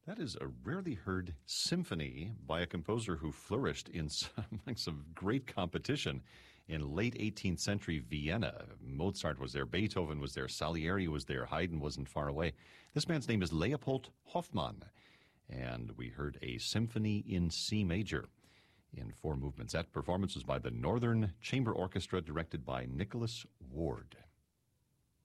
That is a rarely heard symphony by a composer who flourished in some great competition in late 18th century Vienna. Mozart was there, Beethoven was there, Salieri was there, Haydn wasn't far away. This man's name is Leopold Hoffmann, and we heard a symphony in C major in 4 movements. That performance was by the Northern Chamber Orchestra, directed by Nicholas Ward.